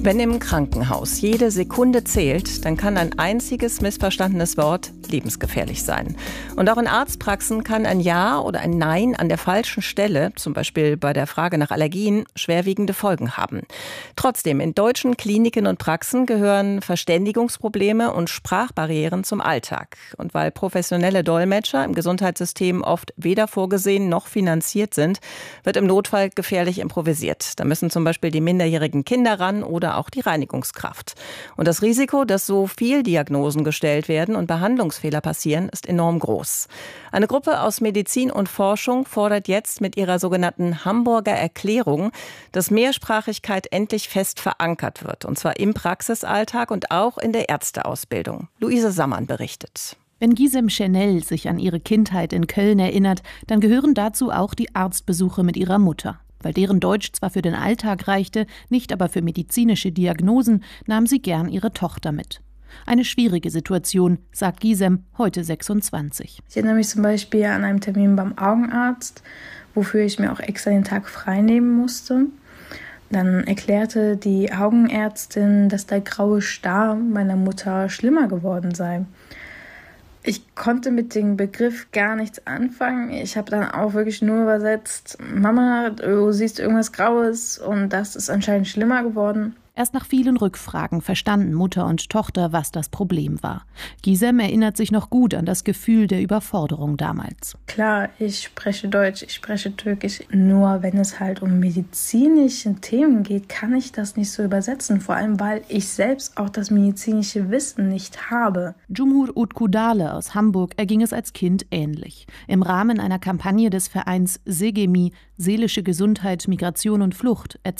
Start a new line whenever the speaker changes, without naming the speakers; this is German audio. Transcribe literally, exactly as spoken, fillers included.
Wenn im Krankenhaus jede Sekunde zählt, dann kann ein einziges missverstandenes Wort lebensgefährlich sein. Und auch in Arztpraxen kann ein Ja oder ein Nein an der falschen Stelle, zum Beispiel bei der Frage nach Allergien, schwerwiegende Folgen haben. Trotzdem, in deutschen Kliniken und Praxen gehören Verständigungsprobleme und Sprachbarrieren zum Alltag. Und weil professionelle Dolmetscher im Gesundheitssystem oft weder vorgesehen noch finanziert sind, wird im Notfall gefährlich improvisiert. Da müssen zum Beispiel die minderjährigen Kinder ran oder auch die Reinigungskraft. Und das Risiko, dass so viel Diagnosen gestellt werden und Behandlungsfehler passieren, ist enorm groß. Eine Gruppe aus Medizin und Forschung fordert jetzt mit ihrer sogenannten Hamburger Erklärung, dass Mehrsprachigkeit endlich fest verankert wird. Und zwar im Praxisalltag und auch in der Ärzteausbildung. Luise Sammann berichtet.
Wenn Gisem Schenell sich an ihre Kindheit in Köln erinnert, dann gehören dazu auch die Arztbesuche mit ihrer Mutter. Weil deren Deutsch zwar für den Alltag reichte, nicht aber für medizinische Diagnosen, nahm sie gern ihre Tochter mit. Eine schwierige Situation, sagt Gisem, heute sechsundzwanzig.
Ich erinnere mich zum Beispiel an einen Termin beim Augenarzt, wofür ich mir auch extra den Tag frei nehmen musste. Dann erklärte die Augenärztin, dass der graue Star meiner Mutter schlimmer geworden sei. Ich konnte mit dem Begriff gar nichts anfangen. Ich habe dann auch wirklich nur übersetzt, Mama, du siehst irgendwas Graues und das ist anscheinend schlimmer geworden.
Erst nach vielen Rückfragen verstanden Mutter und Tochter, was das Problem war. Gisem erinnert sich noch gut an das Gefühl der Überforderung damals.
Klar, ich spreche Deutsch, ich spreche Türkisch. Nur wenn es halt um medizinische Themen geht, kann ich das nicht so übersetzen. Vor allem, weil ich selbst auch das medizinische Wissen nicht habe.
Cumhur Utkudale aus Hamburg erging es als Kind ähnlich. Im Rahmen einer Kampagne des Vereins SEGEMI, Seelische Gesundheit, Migration und Flucht,